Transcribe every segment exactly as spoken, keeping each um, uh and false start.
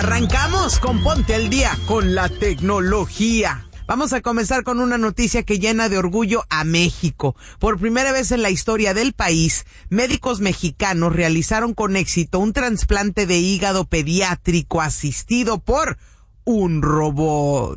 Arrancamos con Ponte al Día con la tecnología. Vamos a comenzar con una noticia que llena de orgullo a México. Por primera vez en la historia del país, médicos mexicanos realizaron con éxito un trasplante de hígado pediátrico asistido por un robot.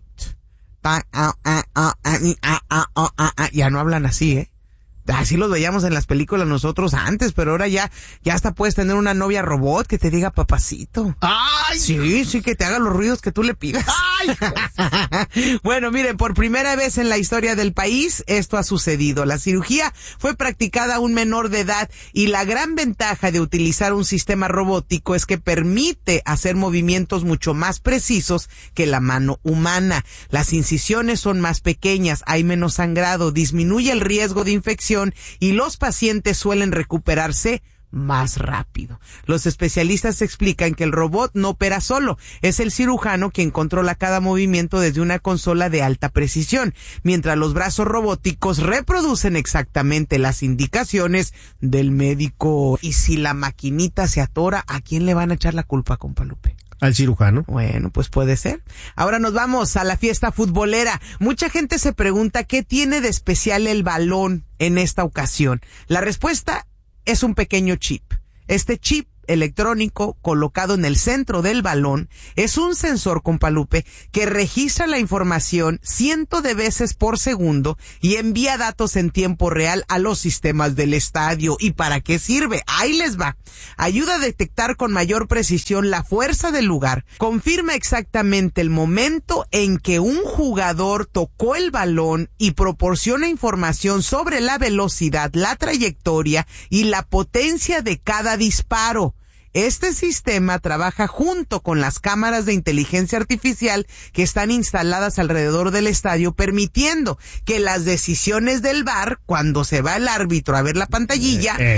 Ya no hablan así, ¿eh? Así los veíamos en las películas nosotros antes, pero ahora ya, ya hasta puedes tener una novia robot que te diga papacito. ¡Ay! Sí, sí, que te haga los ruidos que tú le pidas. ¡Ay! Bueno, miren, por primera vez en la historia del país, esto ha sucedido. La cirugía fue practicada a un menor de edad y la gran ventaja de utilizar un sistema robótico es que permite hacer movimientos mucho más precisos que la mano humana. Las incisiones son más pequeñas, hay menos sangrado, disminuye el riesgo de infección y los pacientes suelen recuperarse más rápido. Los especialistas explican que el robot no opera solo, es el cirujano quien controla cada movimiento desde una consola de alta precisión, mientras los brazos robóticos reproducen exactamente las indicaciones del médico. Y si la maquinita se atora, ¿a quién le van a echar la culpa, compa Lupe? Al cirujano. Bueno, pues puede ser. Ahora nos vamos a la fiesta futbolera. Mucha gente se pregunta qué tiene de especial el balón en esta ocasión. La respuesta es un pequeño chip. Este chip electrónico colocado en el centro del balón es un sensor, compa Lupe, que registra la información cientos de veces por segundo y envía datos en tiempo real a los sistemas del estadio. ¿Y para qué sirve? Ahí les va. Ayuda a detectar con mayor precisión la fuerza del lugar, confirma exactamente el momento en que un jugador tocó el balón y proporciona información sobre la velocidad, la trayectoria y la potencia de cada disparo. Este sistema trabaja junto con las cámaras de inteligencia artificial que están instaladas alrededor del estadio, permitiendo que las decisiones del V A R, cuando se va el árbitro a ver la pantallilla,